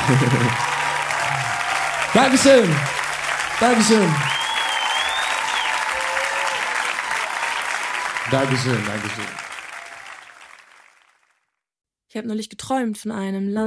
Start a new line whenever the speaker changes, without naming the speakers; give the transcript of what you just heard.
Dankeschön. Dankeschön. Dankeschön, Dankeschön.
Ich habe neulich geträumt von einem Land.